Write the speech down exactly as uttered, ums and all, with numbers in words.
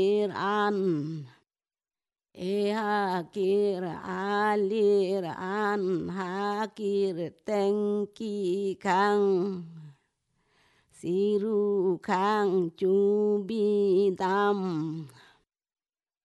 an e hakir alir an hakir tengki kang siru kang chu bi dam